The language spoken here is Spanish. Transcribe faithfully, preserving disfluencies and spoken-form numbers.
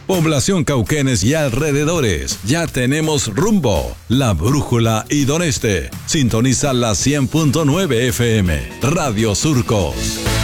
Población Cauquenes y alrededores. Ya tenemos rumbo. La Brújula y Don Este. Sintoniza la cien punto nueve F M. Radio Surcos.